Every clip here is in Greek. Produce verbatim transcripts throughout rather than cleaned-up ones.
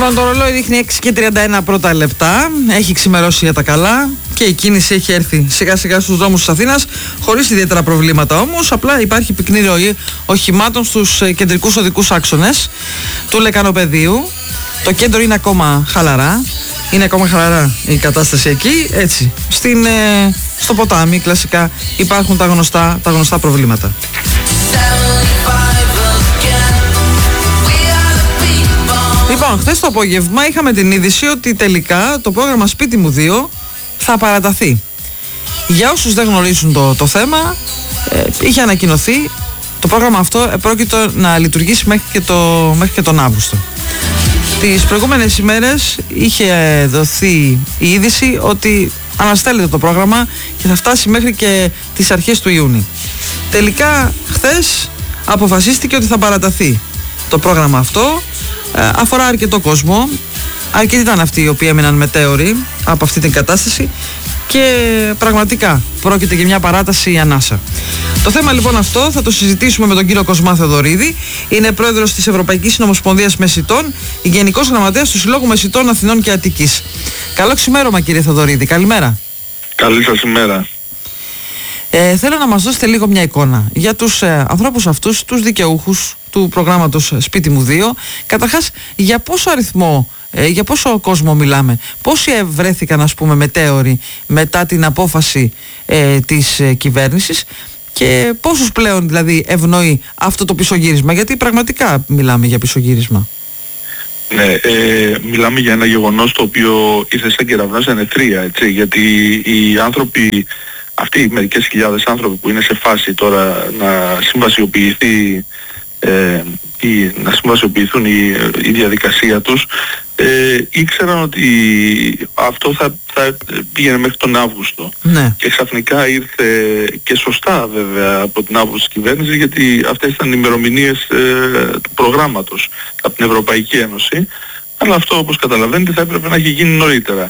Λοιπόν, το ρολόι δείχνει έξι και τριάντα ένα πρώτα λεπτά. Έχει ξημερώσει για τα καλά και η κίνηση έχει έρθει σιγά σιγά στους δρόμους της Αθήνας, χωρίς ιδιαίτερα προβλήματα όμως. Απλά υπάρχει πυκνή ροή οχημάτων στους κεντρικούς οδικούς άξονες του Λεκανοπεδίου. Το κέντρο είναι ακόμα χαλαρά. Είναι ακόμα χαλαρά η κατάσταση εκεί. Έτσι, στην, ε, στο ποτάμι κλασικά υπάρχουν τα γνωστά, τα γνωστά προβλήματα. Λοιπόν, χθες το απόγευμα είχαμε την είδηση ότι τελικά το πρόγραμμα Σπίτι μου δύο θα παραταθεί. Για όσους δεν γνωρίζουν το, το θέμα, ε, είχε ανακοινωθεί το πρόγραμμα αυτό πρόκειται να λειτουργήσει μέχρι και, το, μέχρι και τον Αύγουστο. Τις προηγούμενες ημέρες είχε δοθεί η είδηση ότι αναστέλλεται το πρόγραμμα και θα φτάσει μέχρι και τις αρχές του Ιούνιου. Τελικά χθες αποφασίστηκε ότι θα παραταθεί το πρόγραμμα αυτό. Ε, αφορά αρκετό κόσμο. Αρκετοί ήταν αυτοί οι οποίοι έμειναν μετέωροι από αυτή την κατάσταση και πραγματικά πρόκειται για μια παράταση ανάσα. Το θέμα λοιπόν αυτό θα το συζητήσουμε με τον κύριο Κοσμά Θεοδωρίδη. Είναι πρόεδρος της Ευρωπαϊκής Συνομοσπονδίας Μεσιτών, γενικός γραμματέας του Συλλόγου Μεσιτών Αθηνών και Αττικής. Καλό ξημέρωμα κύριε Θεοδωρίδη, καλημέρα. Καλή σας ημέρα. Ε, θέλω να μας δώσετε λίγο μια εικόνα για τους ε, ανθρώπους αυτούς, τους δικαιούχους του προγράμματος Σπίτι μου δύο. Καταρχάς, για πόσο αριθμό, ε, για πόσο κόσμο μιλάμε, πόσοι βρέθηκαν ας πούμε μετέωροι μετά την απόφαση ε, της ε, κυβέρνησης και πόσους πλέον δηλαδή ευνοεί αυτό το πισωγύρισμα, γιατί πραγματικά μιλάμε για πισωγύρισμα. Ναι, ε, μιλάμε για ένα γεγονός το οποίο ήρθε σαν κεραυνός ανεθρία, έτσι, γιατί οι άνθρωποι αυτοί οι μερικές χιλιάδες άνθρωποι που είναι σε φάση τώρα να συμβασιοποιηθεί ε, ή να συμβασιοποιηθούν η, η διαδικασία τους, ε, ήξεραν ότι αυτό θα, θα πήγαινε μέχρι τον Αύγουστο. Ναι. Και ξαφνικά ήρθε και σωστά βέβαια από την άποψη της κυβέρνησης, γιατί αυτές ήταν οι ημερομηνίες ε, του προγράμματος από την Ευρωπαϊκή Ένωση, αλλά αυτό όπως καταλαβαίνετε θα έπρεπε να έχει γίνει νωρίτερα.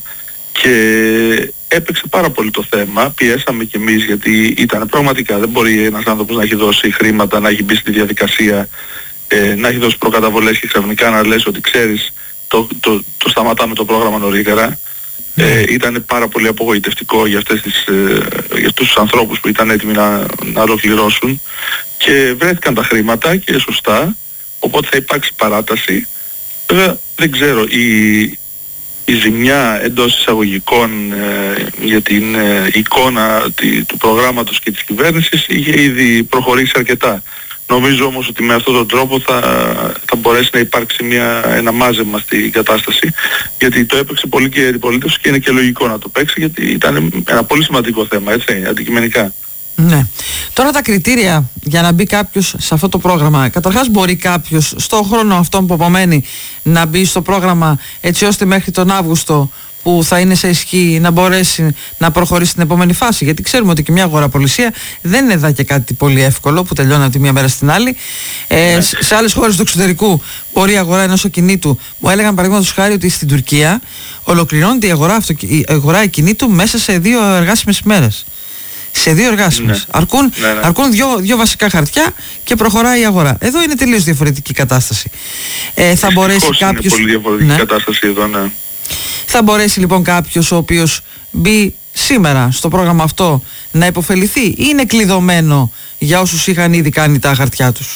Και έπαιξε πάρα πολύ το θέμα, πιέσαμε κι εμείς, γιατί ήταν πραγματικά, δεν μπορεί ένας άνθρωπος να έχει δώσει χρήματα, να έχει μπει στη διαδικασία, ε, να έχει δώσει προκαταβολές και ξαφνικά να λες ότι ξέρεις το, το, το σταματάμε το πρόγραμμα νωρίτερα. Ε, ήταν πάρα πολύ απογοητευτικό για, αυτές τις, ε, για αυτούς τους ανθρώπους που ήταν έτοιμοι να, να ολοκληρώσουν και βρέθηκαν τα χρήματα και σωστά, οπότε θα υπάρξει παράταση. Βέβαια δεν ξέρω, η, η ζημιά εντός εισαγωγικών ε, για την ε, εικόνα τη, του προγράμματος και της κυβέρνησης είχε ήδη προχωρήσει αρκετά. Νομίζω όμως ότι με αυτόν τον τρόπο θα, θα μπορέσει να υπάρξει μια, ένα μάζεμα στην κατάσταση, γιατί το έπαιξε πολύ και η αντιπολίτευση και είναι και λογικό να το παίξει, γιατί ήταν ένα πολύ σημαντικό θέμα, έτσι, αντικειμενικά. Ναι. Τώρα τα κριτήρια για να μπει κάποιος σε αυτό το πρόγραμμα. Καταρχάς μπορεί κάποιος στο χρόνο αυτόν που απομένει να μπει στο πρόγραμμα έτσι ώστε μέχρι τον Αύγουστο που θα είναι σε ισχύ να μπορέσει να προχωρήσει στην επόμενη φάση. Γιατί ξέρουμε ότι και μια αγοραπολισία δεν είναι εδώ και κάτι πολύ εύκολο που τελειώνει από τη μία μέρα στην άλλη. Ε, ναι. Σε άλλες χώρες του εξωτερικού μπορεί η αγορά ενός ακινήτου. Μου έλεγαν παραδείγματος χάρη ότι στην Τουρκία ολοκληρώνεται η αγορά, αυτο, η αγορά ακινήτου μέσα σε δύο εργάσιμες ημέρες. Σε δύο εργάσιμες. Ναι. Αρκούν, ναι, ναι. αρκούν δύο, δύο βασικά χαρτιά και προχωράει η αγορά. Εδώ είναι τελείως διαφορετική κατάσταση. Ε, θα μπορέσει κάποιος... Είναι πολύ διαφορετική ναι. κατάσταση εδώ, ναι. Θα μπορέσει λοιπόν κάποιος ο οποίος μπει σήμερα στο πρόγραμμα αυτό να υποφεληθεί ή είναι κλειδωμένο για όσους είχαν ήδη κάνει τα χαρτιά τους?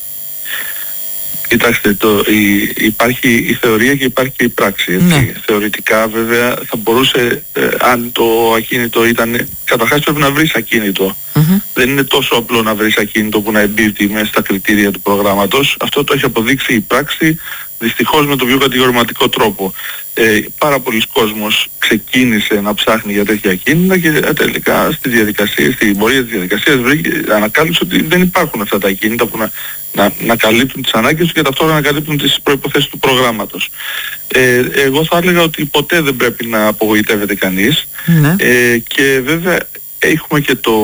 Κοιτάξτε, το, η, υπάρχει η θεωρία και υπάρχει και η πράξη. Έτσι. Ναι. Θεωρητικά βέβαια θα μπορούσε, ε, αν το ακίνητο ήταν... Καταρχάς πρέπει να βρεις ακίνητο. Mm-hmm. Δεν είναι τόσο απλό να βρεις ακίνητο που να εμπίπτει μέσα στα κριτήρια του προγράμματος. Αυτό το έχει αποδείξει η πράξη, δυστυχώς με τον πιο κατηγορηματικό τρόπο. Ε, πάρα πολλοί κόσμος ξεκίνησε να ψάχνει για τέτοια ακίνητα και ε, τελικά στη διαδικασία, στην πορεία της διαδικασίας ανακάλυψε ότι δεν υπάρχουν αυτά τα ακίνητα που να, να, να καλύπτουν τις ανάγκες τους και ταυτόχρονα να καλύπτουν τις προϋποθέσεις του προγράμματος. Ε, εγώ θα έλεγα ότι ποτέ δεν πρέπει να απογοητεύεται κανείς. Ναι. Ε, και βέβαια έχουμε και το...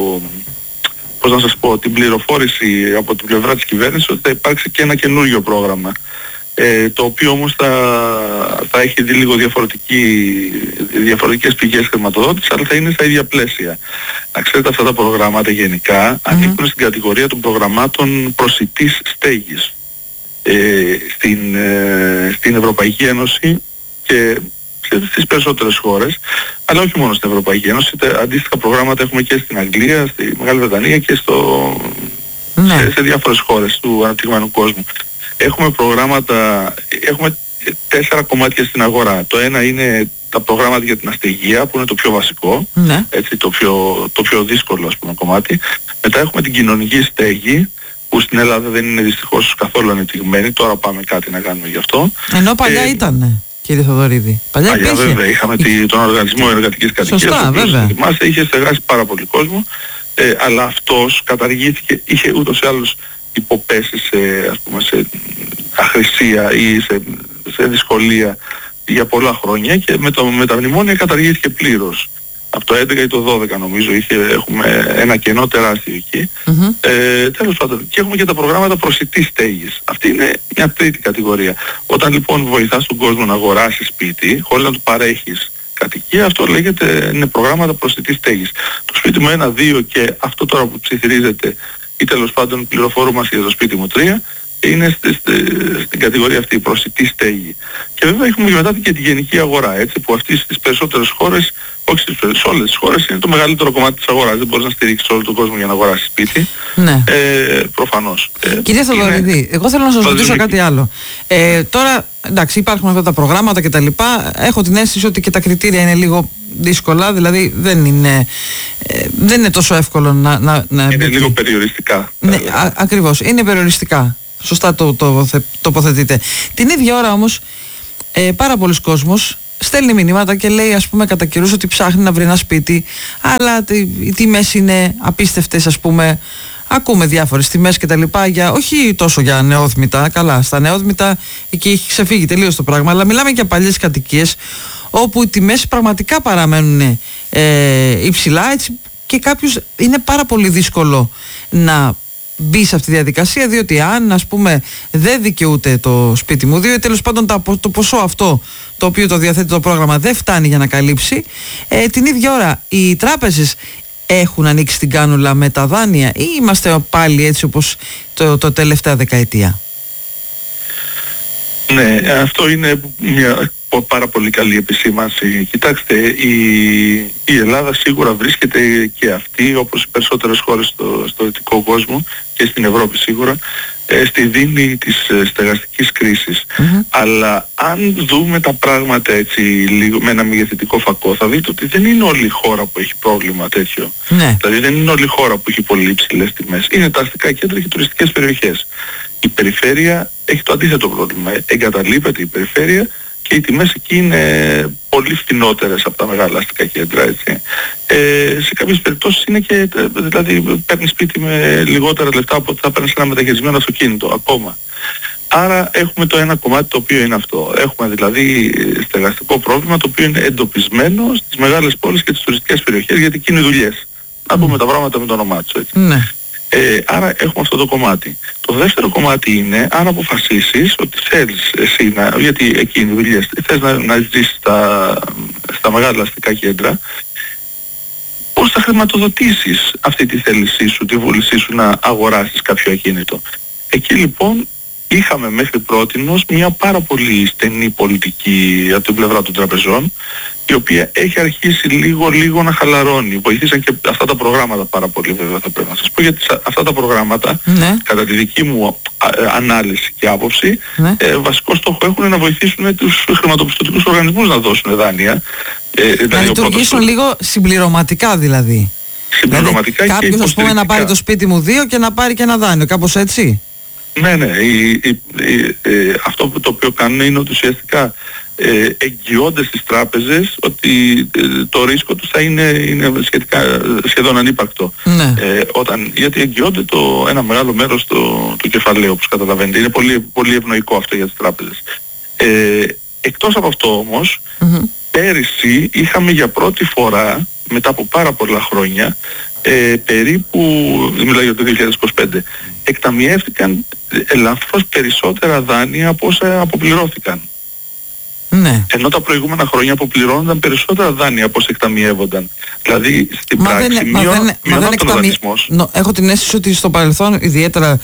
πώς να σας πω, την πληροφόρηση από την πλευρά της κυβέρνησης ότι θα υπάρξει και ένα καινούριο πρόγραμμα. Ε, το οποίο όμως θα, θα έχει δει λίγο διαφορετικές πηγές χρηματοδότησης, αλλά θα είναι στα ίδια πλαίσια. Να ξέρετε, αυτά τα προγράμματα γενικά mm-hmm. ανήκουν στην κατηγορία των προγραμμάτων προσιτής στέγης. ε, στην, ε, στην Ευρωπαϊκή Ένωση και στις περισσότερες χώρες, αλλά όχι μόνο στην Ευρωπαϊκή Ένωση. Αντίστοιχα προγράμματα έχουμε και στην Αγγλία, στη Μεγάλη Βρετανία και στο, ναι. σε, σε διάφορες χώρες του αναπτυγμένου κόσμου. Έχουμε προγράμματα, έχουμε τέσσερα κομμάτια στην αγορά. Το ένα είναι τα προγράμματα για την αστεγία, που είναι το πιο βασικό, ναι. έτσι, το, πιο, το πιο δύσκολο, ας πούμε, κομμάτι. Μετά έχουμε την κοινωνική στέγη, που στην Ελλάδα δεν είναι δυστυχώς καθόλου ανεπτυγμένη. Τώρα πάμε κάτι να κάνουμε γι' αυτό. Ενώ παλιά ε, ήταν, κύριε Θοδωρίδη. Παλιά, παλιά βέβαια, είχαμε η... τον Οργανισμό Εργατικής Κατοικίας. Σωστά, βέβαια. Θυμάστε, είχε στεγάσει πάρα πολύ κόσμο, ε, αλλά αυτός καταργήθηκε, είχε ούτως ή άλλως υποπέσει σε, ας πούμε, σε αχρησία ή σε, σε δυσκολία για πολλά χρόνια, και με, το, με τα μνημόνια καταργήθηκε πλήρως. Από το έντεκα ή το δώδεκα νομίζω είχε, έχουμε ένα κενό τεράστιο εκεί. Mm-hmm. Ε, τέλος πάντων, και έχουμε και τα προγράμματα προσιτής στέγης. Αυτή είναι μια τρίτη κατηγορία. Όταν λοιπόν βοηθάς τον κόσμο να αγοράσει σπίτι χωρίς να του παρέχεις κατοικία, αυτό λέγεται, είναι προγράμματα προσιτής στέγης. Το σπίτι μου ένα, δύο και αυτό τώρα που ψιθυρίζεται, ή τέλος πάντων πληροφορούμε για το σπίτι μου τρία, είναι στη, στη, στην κατηγορία αυτή, η προσιτή στέγη. Και βέβαια έχουμε και μετά και τη γενική αγορά, έτσι, που αυτή στις περισσότερες χώρες, όχι στις, σε όλες τις χώρες, είναι το μεγαλύτερο κομμάτι της αγοράς. Δεν μπορείς να στηρίξεις όλο τον κόσμο για να αγοράσεις σπίτι. Ναι. Ε, προφανώς. Ε, Κύριε Θοδωρηδή, είναι... εγώ θέλω να σας ρωτήσω κάτι άλλο. Ε, τώρα, εντάξει, υπάρχουν αυτά τα προγράμματα κτλ. Έχω την αίσθηση ότι και τα κριτήρια είναι λίγο δύσκολα, δηλαδή δεν είναι, ε, δεν είναι τόσο εύκολο να... να, να είναι μπει... λίγο περιοριστικά. Ναι, α, ακριβώς, είναι περιοριστικά. Σωστά το, το, το τοποθετείτε. Την ίδια ώρα όμως ε, πάρα πολλοί κόσμος στέλνει μηνύματα και λέει, ας πούμε, κατά καιρούς ότι ψάχνει να βρει ένα σπίτι, αλλά οι τιμές είναι απίστευτες, ας πούμε. Ακούμε διάφορες τιμές και τα λοιπά, για, όχι τόσο για νεόδμητα, καλά, στα νεόδμητα εκεί έχει ξεφύγει τελείως το πράγμα, αλλά μιλάμε για παλιές κατοικίες όπου οι τιμές πραγματικά παραμένουν ε, υψηλά, έτσι, και κάποιους είναι πάρα πολύ δύσκολο να μπει σε αυτή τη διαδικασία, διότι αν, ας πούμε, δεν δικαιούται το σπίτι μου, διότι τέλος πάντων το ποσό αυτό το οποίο το διαθέτει το πρόγραμμα δεν φτάνει για να καλύψει, ε, την ίδια ώρα οι τράπεζες έχουν ανοίξει την κάνουλα με τα δάνεια, ή είμαστε πάλι έτσι όπως το, το τελευταία δεκαετία? Ναι, αυτό είναι μια πάρα πολύ καλή επισήμανση. Κοιτάξτε, η, η Ελλάδα σίγουρα βρίσκεται και αυτή, όπως οι περισσότερες χώρες στο, στο δυτικό κόσμο και στην Ευρώπη σίγουρα, ε, στη δίνη της ε, στεγαστικής κρίσης. Mm-hmm. Αλλά αν δούμε τα πράγματα έτσι λίγο με ένα μεγεθυντικό φακό, θα δείτε ότι δεν είναι όλη η χώρα που έχει πρόβλημα τέτοιο. Mm-hmm. Δηλαδή δεν είναι όλη η χώρα που έχει πολύ υψηλές τιμές. Είναι τα αστικά κέντρα και οι τουριστικές περιοχές. Η περιφέρεια έχει το αντίθετο πρόβλημα. Εγκαταλείπεται η περιφέρεια και οι τιμές εκεί είναι πολύ φθηνότερες από τα μεγάλα αστικά κέντρα, έτσι. Ε, σε κάποιες περιπτώσεις είναι και, δηλαδή παίρνεις σπίτι με λιγότερα λεφτά από ότι θα παίρνεις ένα μεταχειρισμένο αυτοκίνητο ακόμα. Άρα έχουμε το ένα κομμάτι το οποίο είναι αυτό. Έχουμε δηλαδή στεγαστικό πρόβλημα το οποίο είναι εντοπισμένο στις μεγάλες πόλεις και τις τουριστικές περιοχές, γιατί εκεί είναι δουλειές. Να πούμε τα πράγματα με το όνομά τους, έτσι. Ναι. Ε, άρα έχουμε αυτό το κομμάτι. Το δεύτερο κομμάτι είναι αν αποφασίσεις ότι θέλεις εσύ να, γιατί εκεί είναι δουλειές, θες να, να ζήσεις στα, στα μεγάλα αστικά κέντρα, πώς θα χρηματοδοτήσεις αυτή τη θέλησή σου, τη βούλησή σου να αγοράσεις κάποιο ακίνητο. Εκεί λοιπόν είχαμε μέχρι πρότινος μια πάρα πολύ στενή πολιτική από την πλευρά των τραπεζών, η οποία έχει αρχίσει λίγο λίγο να χαλαρώνει. Βοηθήσαν και αυτά τα προγράμματα πάρα πολύ, βέβαια, θα πρέπει να σας πω, γιατί αυτά τα προγράμματα, ναι, κατά τη δική μου α, ανάλυση και άποψη, ναι, ε, βασικό στόχο έχουν να βοηθήσουν τους χρηματοπιστωτικούς οργανισμούς να δώσουν δάνεια. Ε, δηλαδή να λειτουργήσουν λίγο συμπληρωματικά δηλαδή. Συμπληρωματικά, δηλαδή, κάποιος, ας πούμε, να πάρει το σπίτι μου δύο και να πάρει και ένα δάνειο, κάπως έτσι. Ναι, ναι. Η, η, η, ε, αυτό που το οποίο κάνουν είναι ότι ουσιαστικά ε, εγγυώνται στις τράπεζες ότι ε, το ρίσκο τους θα είναι, είναι σχετικά, σχεδόν ανύπαρκτο. Ναι. Ε, όταν, γιατί εγγυώνται το, ένα μεγάλο μέρος του, του κεφαλαίου, όπως καταλαβαίνετε. Είναι πολύ, πολύ ευνοϊκό αυτό για τις τράπεζες. Ε, εκτός από αυτό όμως, mm-hmm. πέρυσι είχαμε για πρώτη φορά, μετά από πάρα πολλά χρόνια, ε, περίπου, μιλάω για το δύο χιλιάδες είκοσι πέντε, εκταμιεύτηκαν ελαφρώς περισσότερα δάνεια από όσα αποπληρώθηκαν. Ναι. Ενώ τα προηγούμενα χρόνια αποπληρώνονταν περισσότερα δάνεια από όσα εκταμιεύονταν. Δηλαδή στην μα πράξη μειώνονταν ο δανεισμός. Νο, έχω την αίσθηση ότι στο παρελθόν, ιδιαίτερα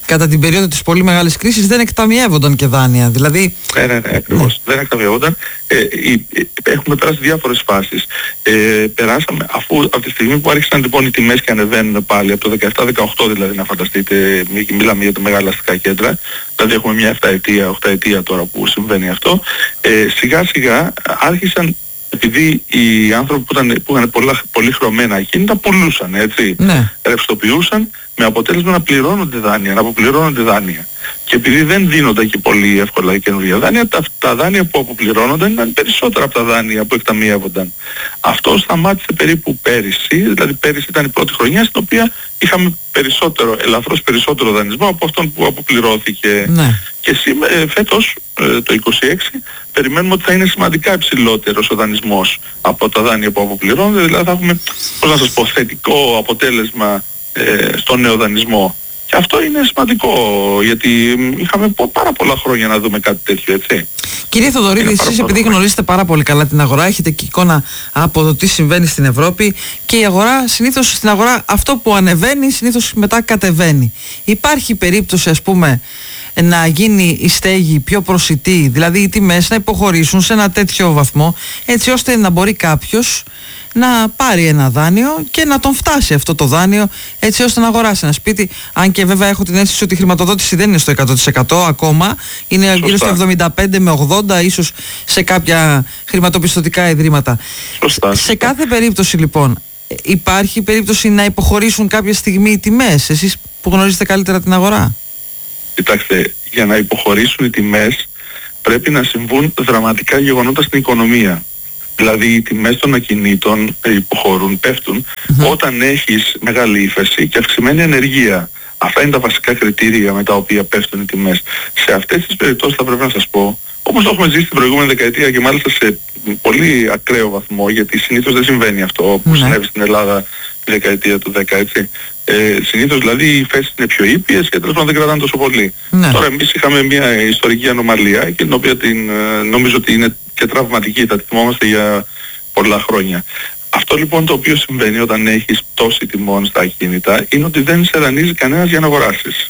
κατά την περίοδο της πολύ μεγάλης κρίσης δεν εκταμιεύονταν και δάνεια. Δηλαδή... Ναι, ναι, ναι, ακριβώς. Ναι. Δεν εκταμιεύονταν. Ε, ε, έχουμε περάσει διάφορες φάσεις. Ε, περάσαμε, αφού από τη στιγμή που άρχισαν λοιπόν οι τιμές και ανεβαίνουν πάλι, από το δεκαεπτά δεκαοκτώ δηλαδή, να φανταστείτε, μιλάμε για τα μεγάλα αστικά κέντρα, δηλαδή έχουμε μια επταετία, οχταετία τώρα που συμβαίνει αυτό, ε, σιγά σιγά άρχισαν, επειδή οι άνθρωποι που, ήταν, που είχαν πολλά, πολύ χρωμένα ακίνητα πουλούσαν, έτσι, ναι. ρευστοποιούσαν, με αποτέλεσμα να πληρώνονται δάνεια, να αποπληρώνονται δάνεια. Και επειδή δεν δίνονται και πολύ εύκολα οι καινούργια δάνεια, τα, τα δάνεια που αποπληρώνονταν ήταν περισσότερα από τα δάνεια που εκταμιεύονταν. Αυτό σταμάτησε περίπου πέρυσι, δηλαδή πέρυσι ήταν η πρώτη χρονιά στην οποία είχαμε περισσότερο, ελαφρώς περισσότερο δανεισμό από αυτόν που αποπληρώθηκε. Ναι. Και σήμερα, φέτος, το είκοσι έξι, περιμένουμε ότι θα είναι σημαντικά υψηλότερος ο δανεισμός από τα δάνεια που αποπληρώνονται, δηλαδή θα έχουμε, πώς να σας πω, θετικό αποτέλεσμα ε, στον νέο δανεισμό. Και αυτό είναι σημαντικό, γιατί είχαμε πάρα πολλά χρόνια να δούμε κάτι τέτοιο, έτσι. Κύριε Θοδωρίδη, εσείς επειδή γνωρίζετε πάρα πολύ καλά την αγορά, έχετε και εικόνα από το τι συμβαίνει στην Ευρώπη, και η αγορά, συνήθως στην αγορά αυτό που ανεβαίνει συνήθως μετά κατεβαίνει. Υπάρχει περίπτωση, ας πούμε, να γίνει η στέγη πιο προσιτή, δηλαδή οι τιμές να υποχωρήσουν σε ένα τέτοιο βαθμό, έτσι ώστε να μπορεί κάποιος να πάρει ένα δάνειο και να τον φτάσει αυτό το δάνειο, έτσι ώστε να αγοράσει ένα σπίτι. Αν και βέβαια έχω την αίσθηση ότι η χρηματοδότηση δεν είναι στο εκατό τοις εκατό ακόμα, είναι Σωστά. γύρω στο εβδομήντα πέντε με ογδόντα ίσως σε κάποια χρηματοπιστωτικά ιδρύματα. Σωστά. Σε κάθε περίπτωση λοιπόν, υπάρχει περίπτωση να υποχωρήσουν κάποια στιγμή οι τιμές, εσείς που γνωρίζετε καλύτερα την αγορά? Κοιτάξτε, για να υποχωρήσουν οι τιμές πρέπει να συμβούν δραματικά γεγονότα στην οικονομία. Δηλαδή οι τιμές των ακινήτων υποχωρούν, πέφτουν mm-hmm. όταν έχεις μεγάλη ύφεση και αυξημένη ανεργία. Αυτά είναι τα βασικά κριτήρια με τα οποία πέφτουν οι τιμές. Σε αυτές τις περιπτώσεις θα πρέπει να σας πω, όπως το έχουμε ζήσει την προηγούμενη δεκαετία και μάλιστα σε πολύ ακραίο βαθμό, γιατί συνήθως δεν συμβαίνει αυτό που mm-hmm. συνέβη στην Ελλάδα τη δεκαετία του δέκα, έτσι. Ε, συνήθως δηλαδή οι φέσεις είναι πιο ήπιες και τέλος πάντων δεν κρατάνε τόσο πολύ. Ναι. Τώρα εμείς είχαμε μια ιστορική ανομαλία και την οποία την, νομίζω ότι είναι και τραυματική, θα τη θυμόμαστε για πολλά χρόνια. Αυτό λοιπόν το οποίο συμβαίνει όταν έχεις τόση τιμών στα ακίνητα είναι ότι δεν σε δανείζει κανένας για να αγοράσεις.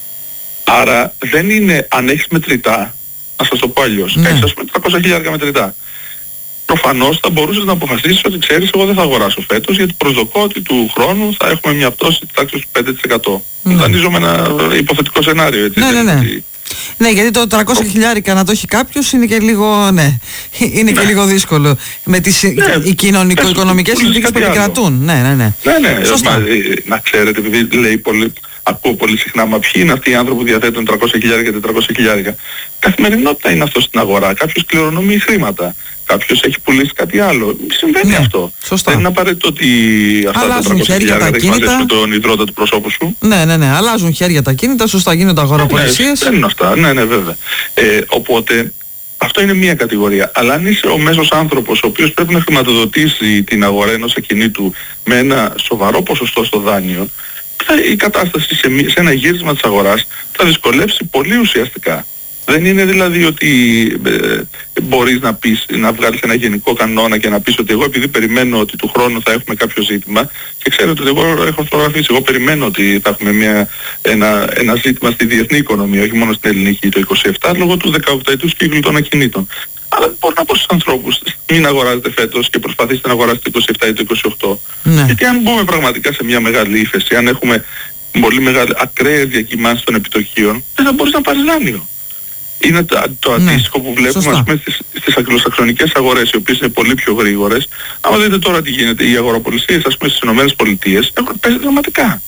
Άρα δεν είναι, αν έχεις μετρητά, να σας το πω αλλιώς, ναι. έχεις ας πούμε τριακόσια χιλιάδες μετρητά. Προφανώς θα μπορούσες να αποφασίσεις ότι ξέρεις, εγώ δεν θα αγοράσω φέτος γιατί προσδοκώ ότι του χρόνου θα έχουμε μια πτώση της τάξης του πέντε τοις εκατό. Ναι. Δανείζομαι ένα υποθετικό σενάριο, έτσι. Ναι, ναι, ναι. Δηλαδή... Ναι, γιατί το τριακόσια χιλιάρικα να το έχει κάποιος είναι και λίγο, ναι, είναι ναι. και λίγο δύσκολο με τις ναι, οι κοινωνικο-οικονομικές συνθήκες που επικρατούν. Ναι, ναι, ναι. Ναι, ναι. Σωστά. Μα, να ξέρετε, επειδή λέει πολύ, ακούω πολύ συχνά, μα ποιοι είναι αυτοί οι άνθρωποι που διαθέτουν τριακόσια χιλιάδες και τετρακόσια χιλιάδες. Καθημερινότητα είναι αυτό στην αγορά. Κάποιος κληρονομεί χρήματα. Κάποιος έχει πουλήσει κάτι άλλο. Συμβαίνει ναι, αυτό. Σωστά. Δεν είναι απαραίτητο ότι αυτά τα τριακόσια χιλιάδες θα έχεις μαζέψει με τον υδρότα του προσώπου σου. Ναι, ναι, ναι. Αλλάζουν χέρια τα κίνητα, σωστά, γίνονται αγοραπολισίες. Ναι, δεν είναι αυτά. Ναι, ναι, βέβαια. Ε, οπότε αυτό είναι μία κατηγορία. Αλλά αν είσαι ο μέσος άνθρωπος ο οποίος πρέπει να χρηματοδοτήσει την αγορά ενός ακινήτου με ένα σοβαρό ποσοστό στο δάνειο, η κατάσταση σε, σε ένα γύρισμα της αγοράς θα δυσκολεύσει πολύ ουσιαστικά. Δεν είναι δηλαδή ότι ε, μπορείς να πεις, να βγάλεις ένα γενικό κανόνα και να πεις ότι εγώ επειδή περιμένω ότι του χρόνου θα έχουμε κάποιο ζήτημα και ξέρετε ότι εγώ έχω φωτογραφίσει, εγώ περιμένω ότι θα έχουμε μια, ένα, ένα ζήτημα στη διεθνή οικονομία, όχι μόνο στην ελληνική το είκοσι επτά, λόγω του δεκαοκταετούς κύκλου των ακινήτων. Αλλά μπορώ να πω στους ανθρώπους, μην αγοράζετε φέτος και προσπαθήστε να αγοράσετε το είκοσι επτά ή το είκοσι οκτώ. Ναι. Γιατί αν μπούμε πραγματικά σε μια μεγάλη ύφεση, αν έχουμε πολύ μεγάλη ακραίες διακυμάνσεις των επιτοκίων, δεν θα μπορείς να πάρεις δάνειο. Είναι το, το αντίστοιχο ναι, που βλέπουμε ας πούμε, στις, στις αγγλοσαξονικές αγορές, οι οποίες είναι πολύ πιο γρήγορες. Άμα δείτε τώρα τι γίνεται, οι αγοραπολισίες ας πούμε στις Ηνωμένες Πολιτείες έχουν πέσει δραματικά.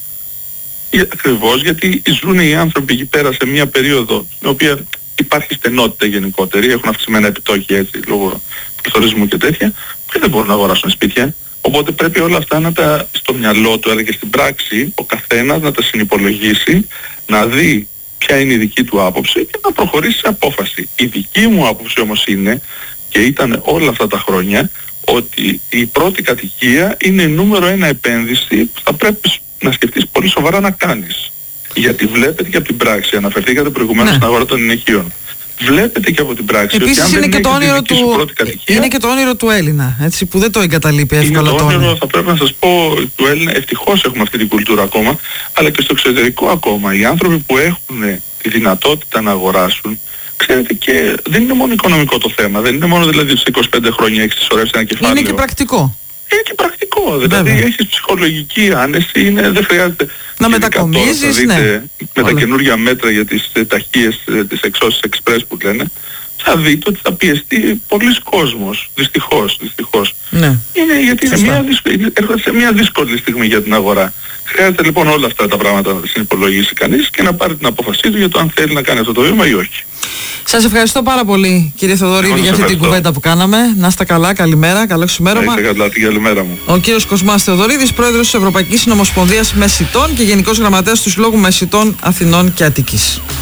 Ακριβώς γιατί ζουν οι άνθρωποι εκεί πέρα σε μια περίοδο στην οποία υπάρχει στενότητα γενικότερη, έχουν αυξημένα επιτόκια έτσι λόγω πληθωρισμού και τέτοια, και δεν μπορούν να αγοράσουν σπίτια. Οπότε πρέπει όλα αυτά να τα στο μυαλό του, αλλά και στην πράξη, ο καθένας να τα συνυπολογίσει, να δει ποια είναι η δική του άποψη και να προχωρήσει σε απόφαση. Η δική μου άποψη όμως είναι, και ήταν όλα αυτά τα χρόνια, ότι η πρώτη κατοικία είναι η νούμερο ένα επένδυση που θα πρέπει να σκεφτείς πολύ σοβαρά να κάνεις. Γιατί βλέπετε και από την πράξη, αναφερθήκατε προηγουμένως ναι. στην αγορά των ενοικίων. βλέπετε και από την πράξη επίσης ότι αν είναι δεν και το έχεις όνειρο τη δική σου του, πρώτη κατοικία, είναι και το όνειρο του Έλληνα, έτσι, που δεν το εγκαταλείπει εύκολα. Είναι το όνειρο, όνειρο. θα πρέπει να σας πω, του Έλληνα. Ευτυχώς έχουμε αυτή την κουλτούρα ακόμα, αλλά και στο εξωτερικό ακόμα. Οι άνθρωποι που έχουν τη δυνατότητα να αγοράσουν, ξέρετε, και δεν είναι μόνο οικονομικό το θέμα, δεν είναι μόνο δηλαδή σε είκοσι πέντε χρόνια έχεις συσσωρεύσει ένα κεφάλαιο. Είναι και πρακτικό. Είναι και πρακτικό, δηλαδή Βέβαια. έχεις ψυχολογική άνεση, είναι, δεν χρειάζεται να μετακομίζεις, ναι. Με όλα. τα καινούργια μέτρα για τις ε, ταχείες, ε, τις εξώσεις εξπρές που λένε, θα δείτε ότι θα πιεστεί πολλής κόσμος, δυστυχώς, δυστυχώς. Ναι. Είναι γιατί είναι Σωστά. μια δύσκολη, έρχονται σε μια δύσκολη στιγμή για την αγορά. Χρειάζεται λοιπόν όλα αυτά τα πράγματα να τα συνυπολογίσει κανείς και να πάρει την απόφασή του για το αν θέλει να κάνει αυτό το βήμα ή όχι. Σας ευχαριστώ πάρα πολύ, κύριε Θεοδωρίδη, για αυτή την κουβέντα που κάναμε. Να είστε καλά, καλημέρα, καλό ξημέρωμα. Να είστε καλά, την καλημέρα μου. Ο κύριος Κοσμάς Θεοδωρίδης, πρόεδρος της Ευρωπαϊκής Συνομοσπονδίας Μεσιτών και Γενικός Γραμματέας του Συλλόγου Μεσιτών Αθηνών και Αττικής.